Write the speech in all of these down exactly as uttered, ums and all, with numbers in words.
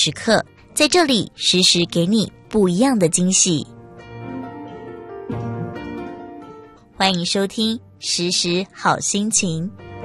时刻，在这里时时给你不一样的惊喜。欢迎收听时时好心情。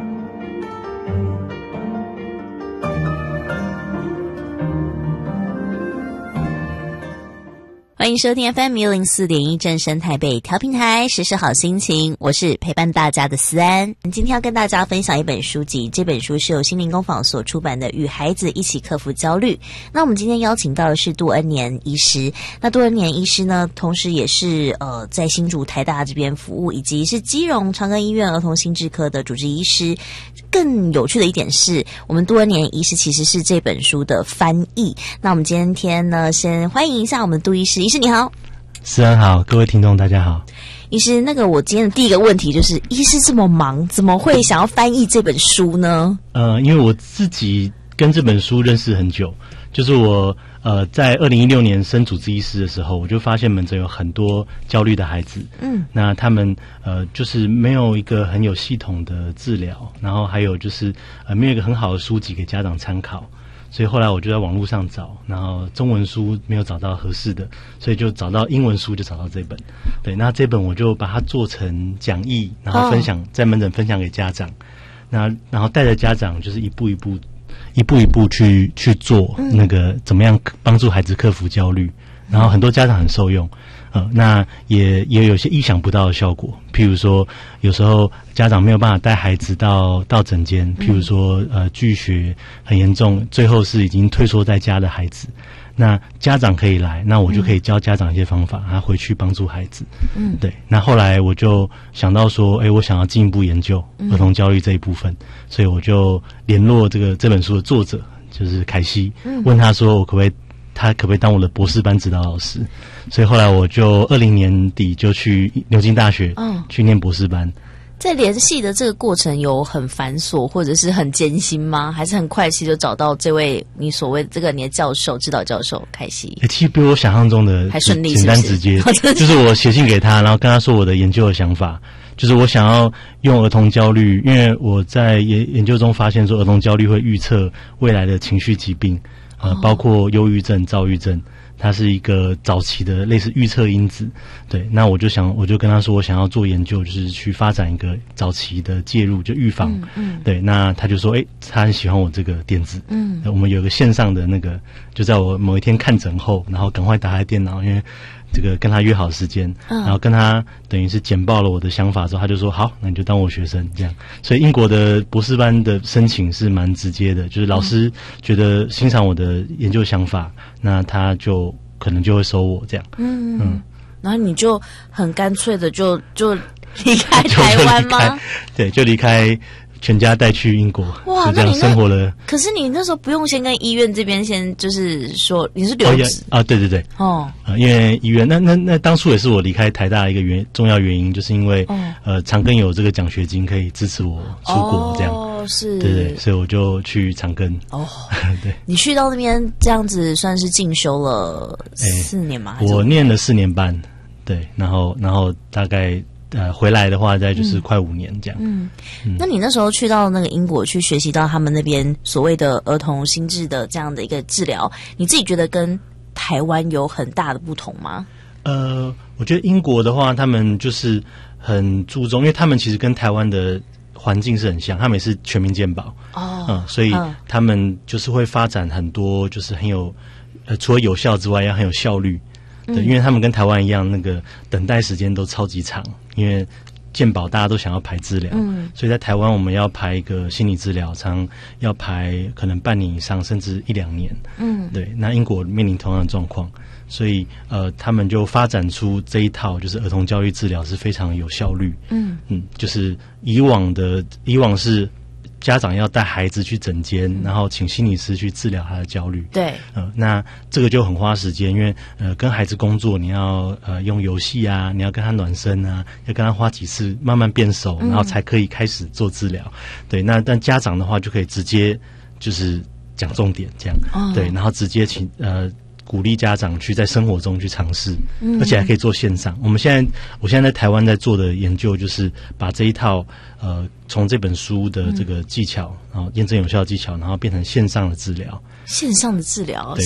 欢迎收听 F M 一零四点一正声台北调频台，时时好心情，我是陪伴大家的思安。今天要跟大家分享一本书籍，这本书是由心灵工坊所出版的《与孩子一起克服焦虑》。那我们今天邀请到的是杜恩年医师。那杜恩年医师呢，同时也是呃在新竹台大这边服务，以及是基隆长庚医院儿童心智科的主治医师。更有趣的一点是，我们杜恩年医师其实是这本书的翻译。那我们今天呢，先欢迎一下我们杜医师。医师你好。 思安好，各位听众大家好。 医师，那个我今天的第一个问题就是，医师这么忙，怎么会想要翻译这本书呢？ 呃，因为我自己跟这本书认识很久，就是我呃在二零一六年升主治医师的时候，我就发现门诊有很多焦虑的孩子，嗯，那他们呃就是没有一个很有系统的治疗，然后还有就是呃没有一个很好的书籍给家长参考。所以后来我就在网络上找，然后中文书没有找到合适的，所以就找到英文书，就找到这本。对，那这本我就把它做成讲义，然后分享、oh. 在门诊分享给家长。那然后带着家长就是一步一步、一步一步去去做那个怎么样帮助孩子克服焦虑，然后很多家长很受用。呃，那也也有些意想不到的效果，譬如说，有时候家长没有办法带孩子到到诊间，譬如说，呃，拒学很严重，最后是已经退缩在家的孩子，那家长可以来，那我就可以教家长一些方法，他回去帮助孩子。嗯，对。那后来我就想到说，哎，我想要进一步研究儿童焦虑这一部分，所以我就联络这个这本书的作者，就是凯西，问他说，我可不可以。他可不可以当我的博士班指导老师？所以后来我就二零年底就去牛津大学，嗯，去念博士班。 在联系的这个过程有很繁琐或者是很艰辛吗？还是很快期就找到这位你所谓这个你的教授、指导教授凯西？ 欸、其实比我想象中的还顺利， 简单直接。就是我写信给他，然后跟他说我的研究的想法，就是我想要用儿童焦虑，因为我在研研究中发现说儿童焦虑会预测未来的情绪疾病。呃，包括忧郁症、躁郁症，它是一个早期的类似预测因子。对，那我就想，我就跟他说，我想要做研究，就是去发展一个早期的介入，就预防。嗯，嗯对，那他就说，哎、欸，他很喜欢我这个点子。嗯，我们有个线上的那个，就在我某一天看诊后，然后赶快打开电脑，因为这个跟他约好时间，嗯、然后跟他等于是简报了我的想法之后，他就说好，那你就当我学生这样。所以英国的博士班的申请是蛮直接的，就是老师觉得欣赏我的研究想法，那他就可能就会收我这样。嗯嗯， 然后你就很干脆的就就离开台湾吗？ 对，就离开。全家带去英国，哇，就这样生活了。 可是你那时候不用先跟医院这边先，就是说你是留职、 哦、啊？对对对，哦，呃、因为医院那那那当初也是我离开台大的一个原重要原因，就是因为、哦、呃长庚有这个奖学金可以支持我出国，这样哦是， 对对，所以我就去长庚。哦，对， 你去到那边这样子算是进修了四年吗？ 欸、我念了四年半，对，然后然后大概。呃，回来的话，再就是快五年这样。嗯， 嗯那你那时候去到那个英国去学习到他们那边所谓的儿童心智的这样的一个治疗，你自己觉得跟台湾有很大的不同吗？ 呃，我觉得英国的话，他们就是很注重，因为他们其实跟台湾的环境是很像，他们也是全民健保哦，嗯，所以他们就是会发展很多，就是很有呃，除了有效之外，要很有效率。对，因为他们跟台湾一样，那个等待时间都超级长，因为健保大家都想要排治疗，嗯，所以在台湾我们要排一个心理治疗，常要排可能半年以上，甚至一两年，嗯，对。那英国面临同样的状况，所以呃，他们就发展出这一套，就是儿童焦虑治疗是非常有效率，嗯嗯，就是以往的以往是。家长要带孩子去诊间，然后请心理师去治疗他的焦虑。 对， 呃，那这个就很花时间，因为呃，跟孩子工作，你要呃用游戏啊，你要跟他暖身啊，要跟他花几次慢慢变熟，然后才可以开始做治疗。嗯、对，那但家长的话就可以直接就是讲重点这样，哦、对，然后直接请呃。鼓励家长去在生活中去尝试，嗯、而且还可以做线上。我们现在，我现在在台湾在做的研究，就是把这一套呃，从这本书的这个技巧，然后验证有效技巧，然后变成线上的治疗。 线上的治疗，